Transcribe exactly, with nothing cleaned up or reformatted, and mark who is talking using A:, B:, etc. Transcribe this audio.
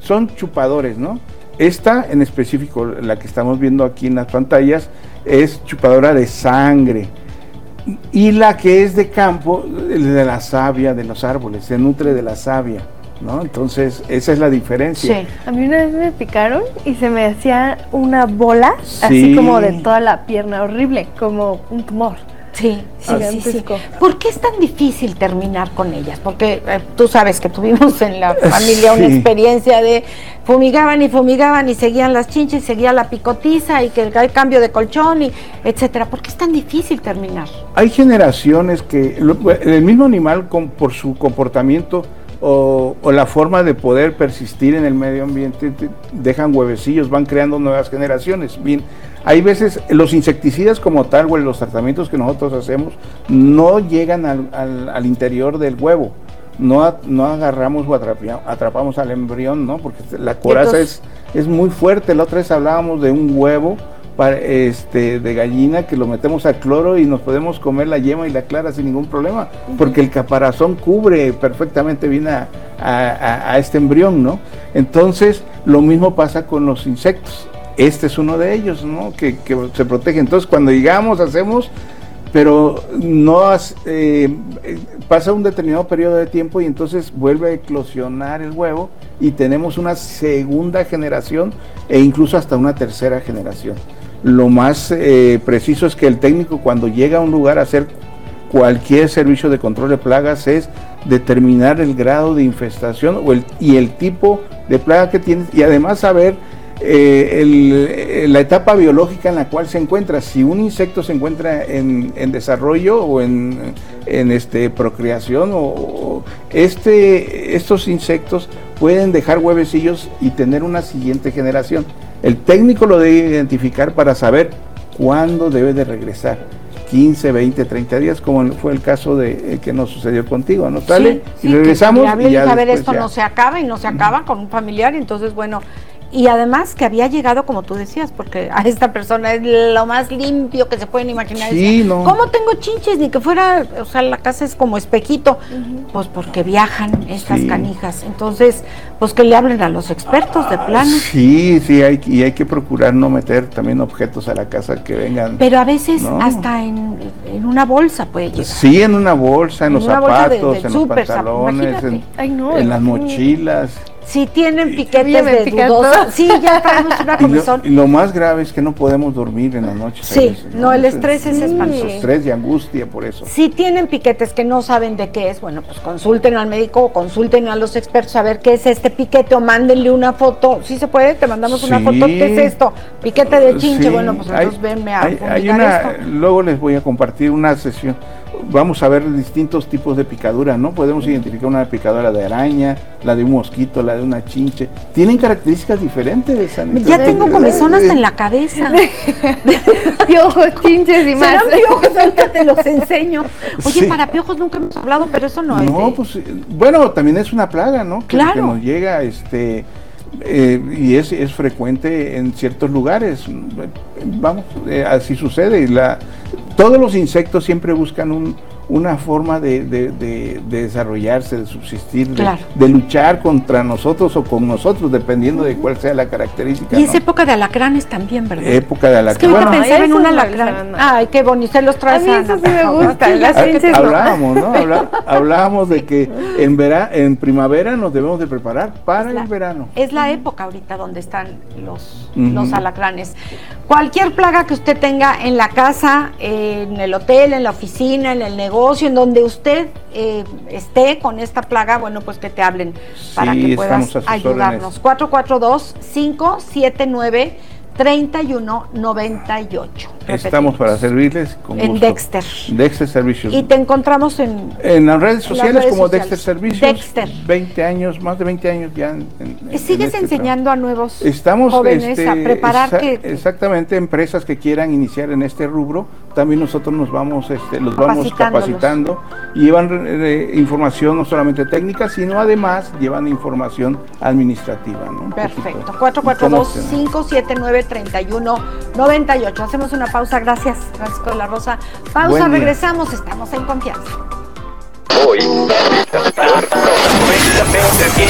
A: son chupadores, ¿no? Esta en específico, la que estamos viendo aquí en las pantallas, es chupadora de sangre. Y la que es de campo, de la savia de los árboles, se nutre de la savia, ¿no? Entonces, esa es la diferencia.
B: Sí. A mí una vez me picaron y se me hacía una bola,
A: sí.
B: así como de toda la pierna, horrible, como un tumor.
C: Sí, sí, sí, sí. ¿Por qué es tan difícil terminar con ellas? Porque eh, tú sabes que tuvimos en la familia una sí. experiencia de fumigaban y fumigaban y seguían las chinches, seguía la picotiza y que el, el cambio de colchón y etcétera. ¿Por qué es tan difícil terminar?
A: Hay generaciones que el mismo animal con, por su comportamiento o, o la forma de poder persistir en el medio ambiente dejan huevecillos, van creando nuevas generaciones. Bien, hay veces los insecticidas como tal o los tratamientos que nosotros hacemos no llegan al, al, al interior del huevo, no, no agarramos o atrapamos, atrapamos al embrión, ¿no? Porque la coraza es, es muy fuerte. La otra vez hablábamos de un huevo para, este, de gallina que lo metemos a cloro y nos podemos comer la yema y la clara sin ningún problema, uh-huh. porque el caparazón cubre perfectamente bien a, a, a este embrión, ¿no? Entonces, lo mismo pasa con los insectos. Este es uno de ellos, ¿no? Que, que se protege. Entonces, cuando llegamos, hacemos, pero no eh, pasa un determinado periodo de tiempo y entonces vuelve a eclosionar el huevo y tenemos una segunda generación e incluso hasta una tercera generación. Lo más eh, preciso es que el técnico, cuando llega a un lugar a hacer cualquier servicio de control de plagas, es determinar el grado de infestación o el, y el tipo de plaga que tienes y además saber Eh, el, la etapa biológica en la cual se encuentra. Si un insecto se encuentra en, en desarrollo o en, en este, procreación, o, o este, estos insectos pueden dejar huevecillos y tener una siguiente generación. El técnico lo debe identificar para saber cuándo debe de regresar. quince, veinte, treinta días, como fue el caso de eh, que nos sucedió contigo, ¿no? Sale
C: sí,
A: y sí, regresamos
C: y
A: ya
C: a ver, esto
A: ya.
C: no se acaba y no se acaba con un familiar, entonces bueno. Y además que había llegado, como tú decías, porque a esta persona es lo más limpio que se pueden imaginar.
A: Sí,
C: decía,
A: no.
C: ¿cómo tengo chinches? Ni que fuera, o sea, la casa es como espejito. Uh-huh. Pues porque viajan estas sí. canijas. Entonces, pues que le hablen a los expertos de plano.
A: Sí, sí, hay, y hay que procurar no meter también objetos a la casa que vengan.
C: Pero a veces
A: ¿no?
C: hasta en, en una bolsa puede llegar.
A: Sí, en una bolsa, en, en los zapatos, de, de en
C: super,
A: los pantalones, en,
B: Ay, no,
A: en las mochilas.
C: Si tienen piquetes de dudosa, sí, ya traemos una comezón.
A: Y, lo, y lo más grave es que no podemos dormir en la noche.
C: Sí, veces, ¿no? no, el estrés es, es espantoso.
A: Estrés y angustia por eso.
C: Si tienen piquetes que no saben de qué es, bueno, pues consulten al médico o consulten a los expertos a ver qué es este piquete o mándenle una foto. ¿Sí se puede? Te mandamos sí. una foto. ¿Qué es esto? Piquete de chinche. Sí. Bueno, pues entonces hay, venme a
A: hay, hay una, esto. Luego les voy a compartir una sesión. Vamos a ver distintos tipos de picadura, ¿no? Podemos identificar una picadura de araña, la de un mosquito, la de una chinche. Tienen características diferentes.
C: Sanita. Ya tengo comezón hasta en la cabeza.
B: Piojos, chinches y más.
C: Serán piojos, ahorita te los enseño. Oye, sí. para piojos nunca hemos hablado, pero eso no,
A: no
C: es.
A: No, pues, bueno, también es una plaga, ¿no? Que,
C: claro.
A: que nos llega, este... Eh, y es, es frecuente en ciertos lugares, vamos, eh, así sucede. Y la, todos los insectos siempre buscan un, una forma de, de, de, de desarrollarse, de subsistir,
C: claro.
A: de, de luchar contra nosotros o con nosotros, dependiendo de cuál sea la característica.
C: Y
A: ¿no?
C: es época de alacranes también, ¿verdad?
A: Época de alacranes.
C: Es que ahorita
A: bueno,
C: pensaba en un alacrán. Ay, qué bonito, se los traes.
B: A mí eso sí me gusta. Las chinches
A: hablábamos, ¿no? Habla, hablábamos de que en, vera, en primavera nos debemos de preparar para
C: la,
A: el verano.
C: Es la época ahorita donde están los, uh-huh. los alacranes. Cualquier plaga que usted tenga en la casa, en el hotel, en la oficina, en el negocio, en donde usted eh, esté con esta plaga, bueno, pues que te hablen
A: sí,
C: para que puedas ayudarnos.
A: Órdenes.
C: cuatro cuatro dos, cinco siete nueve, tres uno nueve ocho.
A: Estamos para servirles con
C: en
A: gusto.
C: Dexter.
A: Dexter Servicios.
C: Y te encontramos en...
A: En las redes sociales
C: las redes
A: como
C: sociales.
A: Dexter Servicios.
C: Dexter.
A: veinte años, más de veinte años ya. En, en,
C: ¿Sigues
A: en este
C: enseñando
A: trabajo.
C: a nuevos
A: Estamos,
C: jóvenes
A: este,
C: a preparar
A: exa
C: que...
A: Exactamente, empresas que quieran iniciar en este rubro, también nosotros nos vamos, este, los vamos capacitando y llevan eh, información no solamente técnica, sino además llevan información administrativa, ¿no?
C: Perfecto. cuatro cuatro dos, cinco siete nueve, tres uno nueve ocho. Hacemos una pausa. Gracias, Francisco de la Rosa. Pausa, regresamos. Estamos en confianza.
D: Hoy, noventa